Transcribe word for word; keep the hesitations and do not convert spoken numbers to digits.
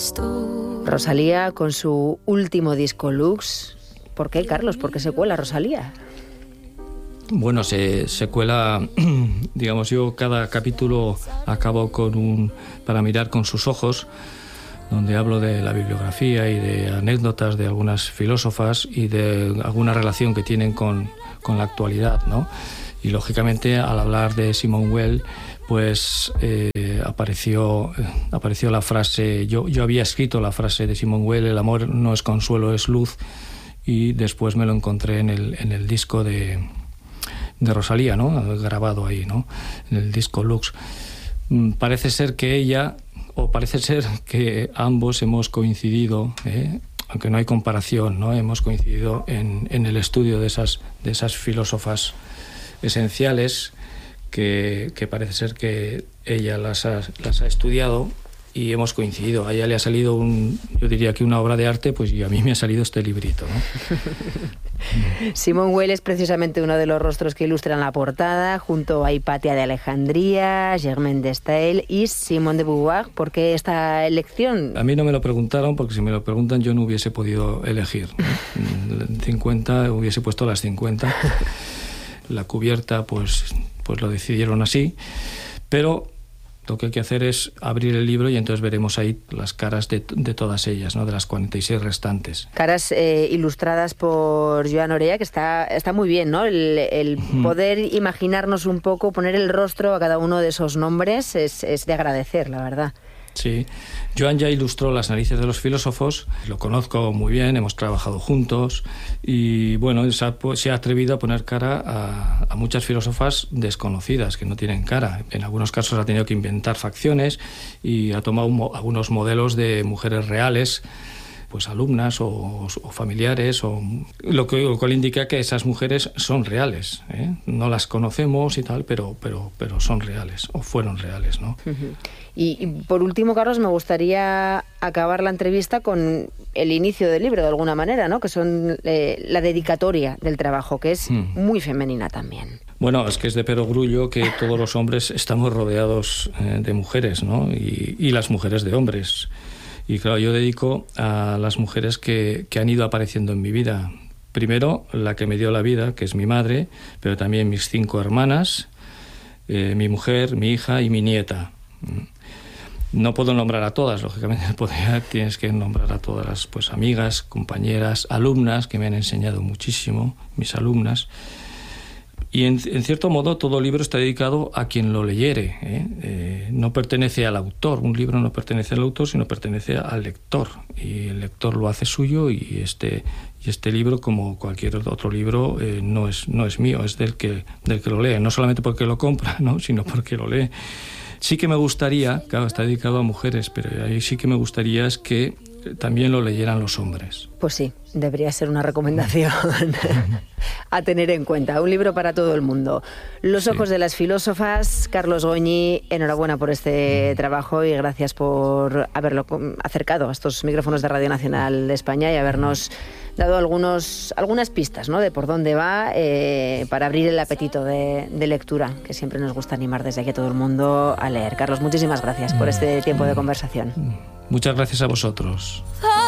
Rosalía con su último disco Lux. ¿Por qué, Carlos? ¿Por qué se cuela Rosalía? Bueno, se, se cuela, digamos, yo cada capítulo acabo con un para mirar con sus ojos, donde hablo de la bibliografía y de anécdotas de algunas filósofas y de alguna relación que tienen con, con la actualidad, ¿no? Y lógicamente al hablar de Simone Weil, pues eh, apareció, apareció la frase, yo, yo había escrito la frase de Simone Weil, el amor no es consuelo, es luz, y después me lo encontré en el, en el disco de, de Rosalía, ¿no? Grabado ahí, ¿no? En el disco Lux. Parece ser que ella, o parece ser que ambos hemos coincidido, ¿eh? Aunque no hay comparación, ¿no? Hemos coincidido en, en el estudio de esas, de esas filósofas esenciales que, que parece ser que ella las ha, las ha estudiado y hemos coincidido. A ella le ha salido, un, yo diría que una obra de arte, pues y a mí me ha salido este librito, ¿no? Simone Weil es precisamente uno de los rostros que ilustran la portada, junto a Hipatia de Alejandría, Germaine de Staël y Simone de Beauvoir. ¿Por qué esta elección? A mí no me lo preguntaron, porque si me lo preguntan yo no hubiese podido elegir, ¿no? cincuenta, hubiese puesto las cincuenta. La cubierta, pues, pues lo decidieron así, pero lo que hay que hacer es abrir el libro y entonces veremos ahí las caras de, de todas ellas, ¿no? De las cuarenta y seis restantes. Caras eh, ilustradas por Joan Orea, que está, está muy bien, ¿no? El, el mm. poder imaginarnos un poco, poner el rostro a cada uno de esos nombres es, es de agradecer, la verdad. Sí, Joan ya ilustró Las narices de los filósofos, lo conozco muy bien, hemos trabajado juntos y bueno, se ha, se ha atrevido a poner cara a, a muchas filósofas desconocidas, que no tienen cara. En algunos casos ha tenido que inventar facciones y ha tomado un, algunos modelos de mujeres reales, pues alumnas o, o familiares, o lo, que, lo cual indica que esas mujeres son reales, ¿eh? No las conocemos y tal, pero, pero, pero son reales, o fueron reales, ¿no? Uh-huh. Y, y por último, Carlos, me gustaría acabar la entrevista con el inicio del libro, de alguna manera, ¿no? Que son eh, la dedicatoria del trabajo, que es mm. muy femenina también. Bueno, es que es de perogrullo que todos los hombres estamos rodeados eh, de mujeres, ¿no? Y, y las mujeres de hombres. Y claro, yo dedico a las mujeres que, que han ido apareciendo en mi vida. Primero, la que me dio la vida, que es mi madre, pero también mis cinco hermanas, eh, mi mujer, mi hija y mi nieta. No puedo nombrar a todas, lógicamente, tienes que nombrar a todas las pues, amigas, compañeras, alumnas, que me han enseñado muchísimo, mis alumnas. Y en, en cierto modo todo el libro está dedicado a quien lo leyere, ¿eh? Eh, no pertenece al autor, un libro no pertenece al autor, sino pertenece al lector. Y el lector lo hace suyo y este, y este libro, como cualquier otro libro, eh, no, es, no es mío, es del que, del que lo lee. No solamente porque lo compra, ¿no? Sino porque lo lee. Sí que me gustaría, claro, está dedicado a mujeres, pero ahí sí que me gustaría es que también lo leyeran los hombres. Pues sí, debería ser una recomendación a tener en cuenta. Un libro para todo el mundo. Los ojos sí. de las filósofas. Carlos Goñi, enhorabuena por este mm. trabajo y gracias por haberlo acercado a estos micrófonos de Radio Nacional de España y habernos dado algunos, algunas pistas, ¿no? De por dónde va eh, para abrir el apetito de, de lectura, que siempre nos gusta animar desde aquí a todo el mundo a leer. Carlos, muchísimas gracias por este tiempo de conversación. Muchas gracias a vosotros.